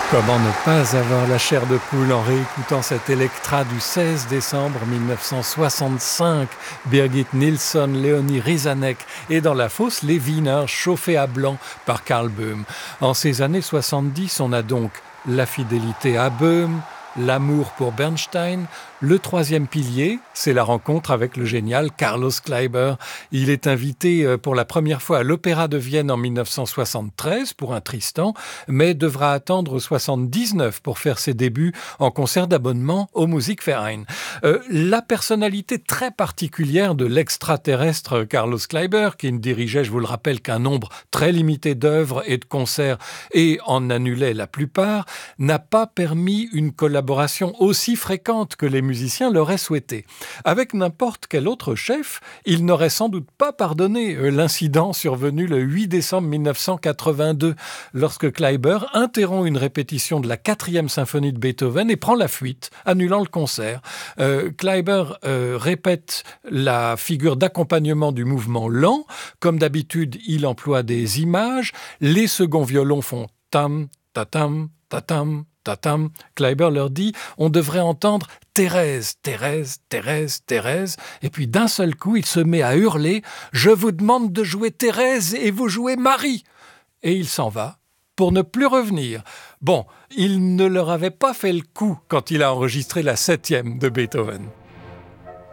Comment ne pas avoir la chair de poule en réécoutant cette Elektra du 16 décembre 1965, Birgit Nilsson, Léonie Rizanek et dans la fosse les Wiener chauffés à blanc par Karl Böhm. En ces années 70, on a donc la fidélité à Böhm, l'amour pour Bernstein. Le troisième pilier, c'est la rencontre avec le génial Carlos Kleiber. Il est invité pour la première fois à l'Opéra de Vienne en 1973 pour un Tristan, mais devra attendre 79 pour faire ses débuts en concert d'abonnement au Musikverein. La personnalité très particulière de l'extraterrestre Carlos Kleiber, qui ne dirigeait, je vous le rappelle, qu'un nombre très limité d'œuvres et de concerts et en annulait la plupart, n'a pas permis une collaboration aussi fréquente que les musiciens l'auraient souhaité. Avec n'importe quel autre chef, il n'aurait sans doute pas pardonné l'incident survenu le 8 décembre 1982, lorsque Kleiber interrompt une répétition de la 4e symphonie de Beethoven et prend la fuite, annulant le concert. Kleiber répète la figure d'accompagnement du mouvement lent. Comme d'habitude, il emploie des images. Les seconds violons font tam, tatam, tatam, tatam. Kleiber leur dit « On devrait entendre Thérèse, Thérèse, Thérèse, Thérèse ». Et puis d'un seul coup, il se met à hurler « Je vous demande de jouer Thérèse et vous jouez Marie ». Et il s'en va pour ne plus revenir. Bon, il ne leur avait pas fait le coup quand il a enregistré la 7e de Beethoven.